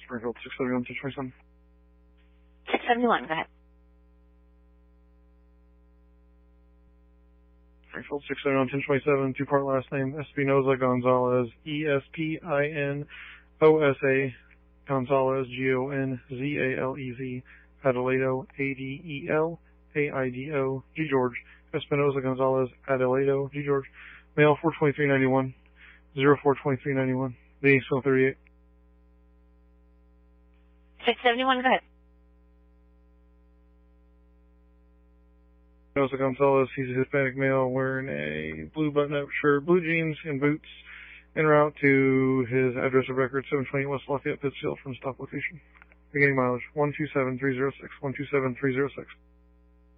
Springfield 671 1027. 671, go ahead. Springfield 671 1027, two-part last name, Espinoza Gonzalez, Espinosa Gonzalez, Gonzalez, Adelaido, Adelaido, G. George, Espinoza Gonzalez, Adelaido, G. George, male 42391, 042391, being still 38. 671, go ahead. Espinoza Gonzalez, he's a Hispanic male wearing a blue button-up shirt, blue jeans, and boots, en route to his address of record, 728 West Lafayette, Pittsfield, from stop location. Beginning mileage, 127306, 127306.